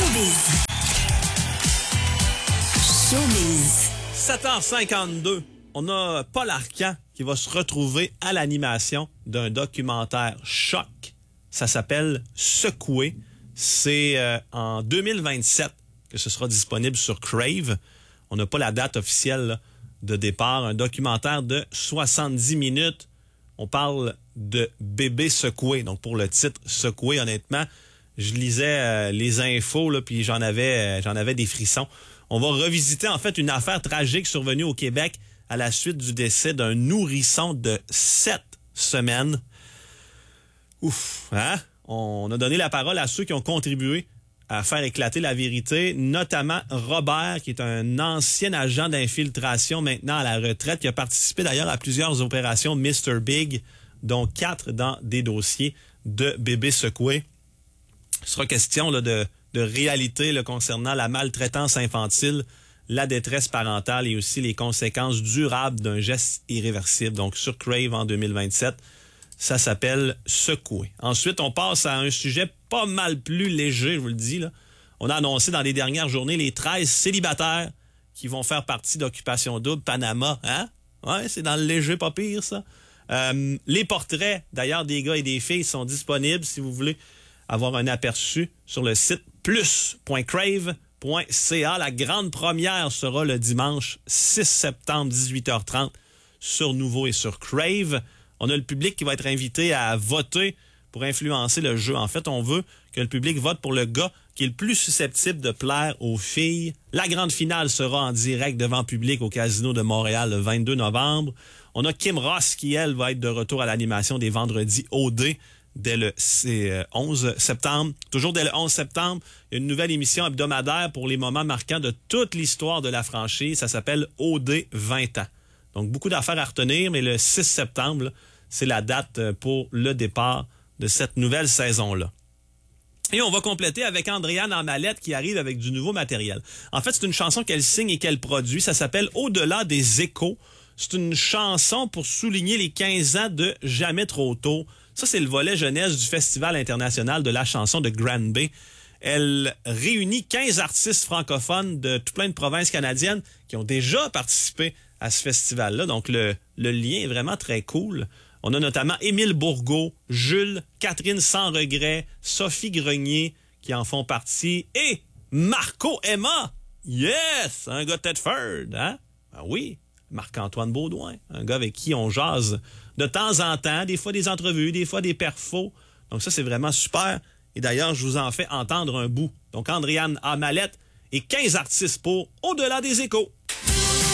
Showbiz. Showbiz. 7h52, on a Paul Arcand qui va se retrouver à l'animation d'un documentaire choc. Ça s'appelle Secoué. C'est en 2027 que ce sera disponible sur Crave. On n'a pas la date officielle là, de départ. Un documentaire de 70 minutes. On parle de bébé secoué. Donc pour le titre Secoué, honnêtement, je lisais les infos là, puis j'en avais des frissons. On va revisiter en fait une affaire tragique survenue au Québec à la suite du décès d'un nourrisson de 7 semaines. Ouf, hein? On a donné la parole à ceux qui ont contribué à faire éclater la vérité, notamment Robert, qui est un ancien agent d'infiltration maintenant à la retraite, qui a participé d'ailleurs à plusieurs opérations Mr. Big, dont 4 dans des dossiers de bébés secoués. Il sera question là, de réalité là, concernant la maltraitance infantile, la détresse parentale et aussi les conséquences durables d'un geste irréversible. Donc sur Crave en 2027. Ça s'appelle Secoué. Ensuite, on passe à un sujet pas mal plus léger, je vous le dis. Là. On a annoncé dans les dernières journées les 13 célibataires qui vont faire partie d'Occupation Double Panama. Hein? Ouais, c'est dans le léger, pas pire, ça. Les portraits, d'ailleurs, des gars et des filles sont disponibles si vous voulez avoir un aperçu sur le site plus.crave.ca. La grande première sera le dimanche 6 septembre, 18h30, sur Nouveau et sur Crave. On a le public qui va être invité à voter pour influencer le jeu. En fait, on veut que le public vote pour le gars qui est le plus susceptible de plaire aux filles. La grande finale sera en direct devant public au Casino de Montréal le 22 novembre. On a Kim Ross qui, elle, va être de retour à l'animation des vendredis OD dès le 11 septembre. Toujours dès le 11 septembre, il y a une nouvelle émission hebdomadaire pour les moments marquants de toute l'histoire de la franchise. Ça s'appelle OD 20 ans. Donc, beaucoup d'affaires à retenir, mais le 6 septembre, là, c'est la date pour le départ de cette nouvelle saison-là. Et on va compléter avec Andréane en mallette qui arrive avec du nouveau matériel. En fait, c'est une chanson qu'elle signe et qu'elle produit. Ça s'appelle Au-delà des échos. C'est une chanson pour souligner les 15 ans de Jamais trop tôt. Ça, c'est le volet jeunesse du Festival international de la chanson de Granby. Elle réunit 15 artistes francophones de tout plein de provinces canadiennes qui ont déjà participé à ce festival-là. Donc, le lien est vraiment très cool. On a notamment Émile Bourgault, Jules, Catherine Sans Regret, Sophie Grenier qui en font partie et Marco Emma. Yes! Un gars de Thetford, hein? Ben oui, Marc-Antoine Beaudoin, un gars avec qui on jase de temps en temps, des fois des entrevues, des fois des perfos. Donc ça, c'est vraiment super. Et d'ailleurs, je vous en fais entendre un bout. Donc, Andréane en mallette et 15 artistes pour Au-delà des échos.